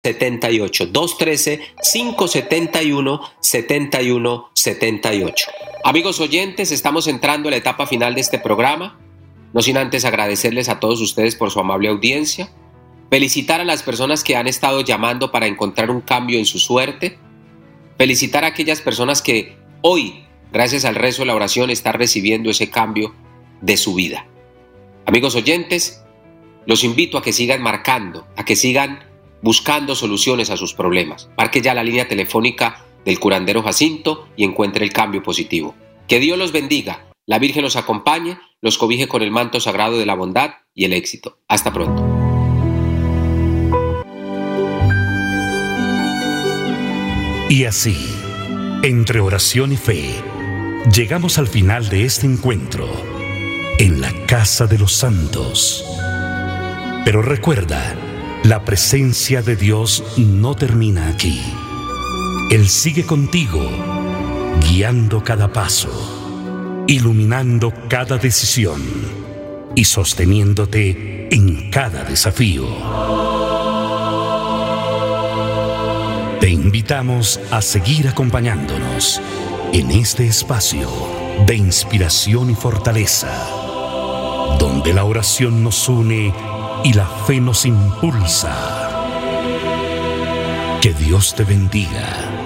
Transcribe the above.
78 213-571-7178. Amigos oyentes, estamos entrando a la etapa final de este programa, no sin antes agradecerles a todos ustedes por su amable audiencia, felicitar a las personas que han estado llamando para encontrar un cambio en su suerte, felicitar a aquellas personas que hoy, gracias al rezo de la oración, están recibiendo ese cambio de su vida. Amigos oyentes, los invito a que sigan marcando, a que sigan buscando soluciones a sus problemas. Marque ya la línea telefónica del curandero Jacinto y encuentre el cambio positivo. Que Dios los bendiga, la Virgen los acompañe, los cobije con el manto sagrado de la bondad y el éxito. Hasta pronto. Y así, entre oración y fe, llegamos al final de este encuentro en la Casa de los Santos. Pero recuerda, la presencia de Dios no termina aquí. Él sigue contigo, guiando cada paso, iluminando cada decisión y sosteniéndote en cada desafío. Te invitamos a seguir acompañándonos en este espacio de inspiración y fortaleza, donde la oración nos une y la fe nos impulsa. Que Dios te bendiga.